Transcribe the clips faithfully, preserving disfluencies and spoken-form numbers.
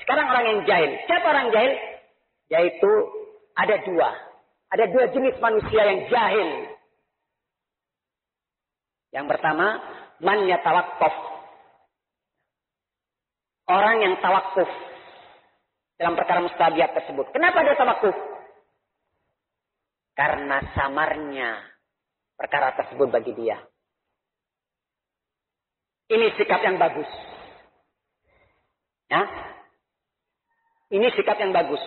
Sekarang orang yang jahil. Siapa orang jahil? Yaitu ada dua. Ada dua jenis manusia yang jahil. Yang pertama, man yatawaqqaf. Orang yang tawakuf dalam perkara mustahabiyat tersebut. Kenapa dia tawakuf? Karena samarnya perkara tersebut bagi dia. Ini sikap yang bagus. Ya. Ini sikap yang bagus.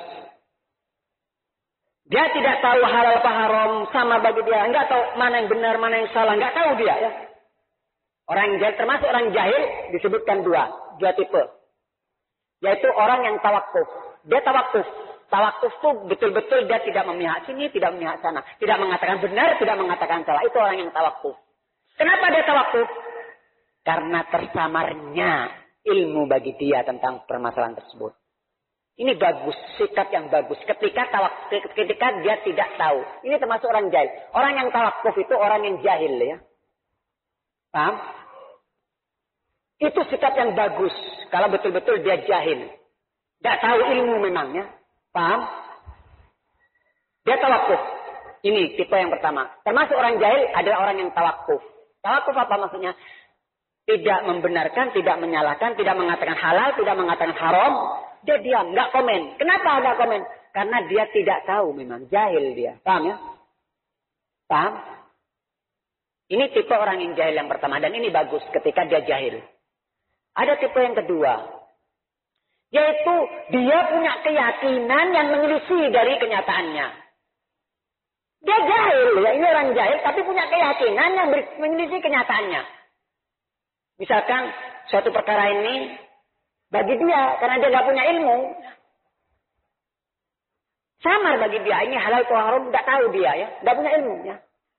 Dia tidak tahu halal apa haram, sama bagi dia. Enggak tahu mana yang benar, mana yang salah. Enggak tahu dia. Ya. Orang yang jahil, termasuk orang jahil, disebutkan dua. Dua tipe. Yaitu orang yang tawakuf. Dia tawakuf. Tawakuf itu betul-betul dia tidak memihak sini, tidak memihak sana. Tidak mengatakan benar, tidak mengatakan salah. Itu orang yang tawakuf. Kenapa dia tawakuf? Karena tersamarnya ilmu bagi dia tentang permasalahan tersebut. Ini bagus, sikap yang bagus. Ketika tawak, ketika dia tidak tahu. Ini termasuk orang jahil. Orang yang tawakuf itu orang yang jahil ya. Paham? Itu sikap yang bagus. Kalau betul-betul dia jahil. Tidak tahu ilmu memangnya. Paham? Dia tawakuf. Ini tipe yang pertama. Termasuk orang jahil adalah orang yang tawakuf. Tawakuf apa maksudnya? Tidak membenarkan, tidak menyalahkan, tidak mengatakan halal, tidak mengatakan haram. Dia diam, nggak komen. Kenapa nggak komen? Karena dia tidak tahu memang. Jahil dia. Paham ya? Paham? Ini tipe orang yang jahil yang pertama. Dan ini bagus ketika dia jahil. Ada tipe yang kedua. Yaitu dia punya keyakinan yang menyelisih dari kenyataannya. Dia jahil. Ya. Ini orang jahil tapi punya keyakinan yang menyelisih kenyataannya. Misalkan suatu perkara ini bagi dia, karena dia nggak punya ilmu, samar bagi dia. Ini halal atau haram, nggak tahu dia ya, nggak punya ilmu ya.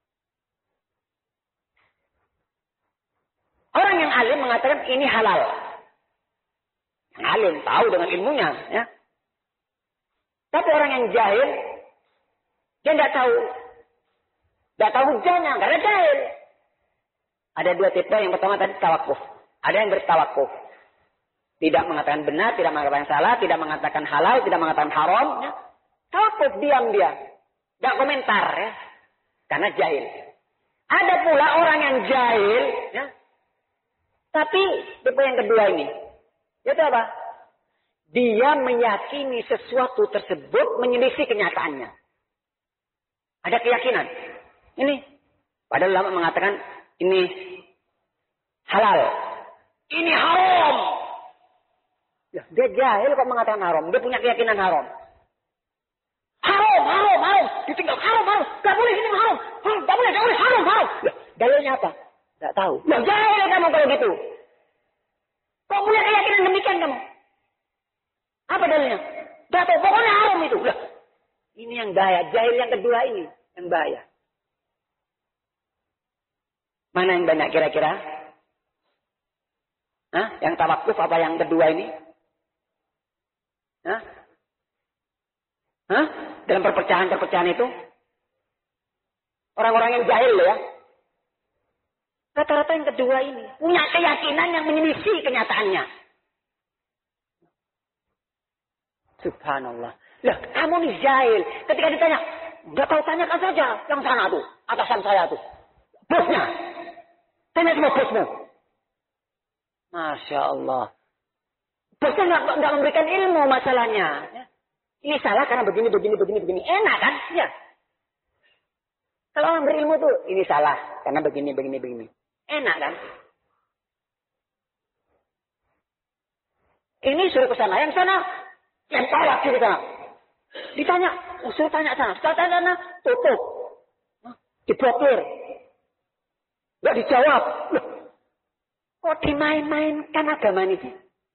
Orang yang alim mengatakan ini halal. Yang alim tahu dengan ilmunya ya. Tapi orang yang jahil, dia nggak tahu, nggak tahu hujahnya, karena jahil. Ada dua tipe. Yang pertama tadi tawakuf. Ada yang bertawakuf. Tidak mengatakan benar, tidak mengatakan salah, tidak mengatakan halal, tidak mengatakan haram. Ya. Tawakuf, diam dia. Tidak komentar ya. Karena jahil. Ada pula orang yang jahil. Ya. Tapi tipe yang kedua ini. Itu apa? Dia meyakini sesuatu tersebut menyelisih kenyataannya. Ada keyakinan. Ini. Padahal ulama mengatakan ini halal. Ini haram. Ya, dia jahil kok mengatakan haram. Dia punya keyakinan haram. Haram, haram, haram. Ditinggal haram, haram. Gak boleh ini haram. Haram, gak boleh, gak boleh. Haram, haram. Ya, dalilnya apa? Gak tahu. Ya, jahil kamu kalau gitu. Kok punya keyakinan demikian kamu? Apa dalilnya? Gak tahu. Pokoknya haram itu. Lah, ini yang bahaya. Jahil yang kedua ini yang bahaya. Mana yang banyak kira-kira? Hah? Yang tawakuf apa yang kedua ini? Hah? Hah? Dalam perpecahan-perpecahan itu? Orang-orang yang jahil ya. Rata-rata yang kedua ini. Punya keyakinan yang menyelisih kenyataannya. Subhanallah. Lah, kamu nih jahil. Ketika ditanya, enggak tahu, tanyakan saja yang sana tuh. Atasan saya tuh. Bosnya. Tanya sama bosmu. Masya Allah. Bosnya nggak nggak memberikan ilmu masalahnya. Ya. Ini salah karena begini, begini, begini, begini. Enak kan? Ya. Kalau orang berilmu tuh, ini salah karena begini, begini, begini. Enak kan? Ini suruh ke sana, yang sana, yang tolak ke sana. Ditanya, oh, suruh tanya sana, suruh tanya sana, tutup, diblokir. Nggak dijawab. Loh, kok dimain-mainkan agama ini?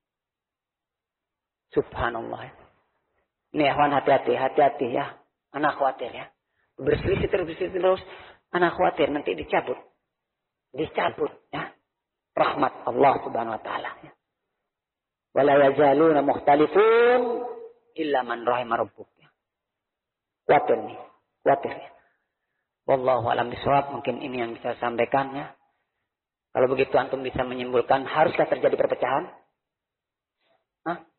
Subhanallah. Ini ikhwan hati-hati, hati-hati ya. Anak khawatir ya. Berselisih terus, berselisih terus. Anak khawatir nanti dicabut. Dicabut ya. Rahmat Allah subhanahu wa ta'ala. Ya. Wala yazaluna mukhtalifun illa man rahimah rabbuk. Ya. Khawatir nih. Khawatir ya. Wallahu a'lam bishawab. Mungkin ini yang bisa saya sampaikan ya. Kalau begitu antum bisa menyimpulkan haruskah terjadi perpecahan? Hah?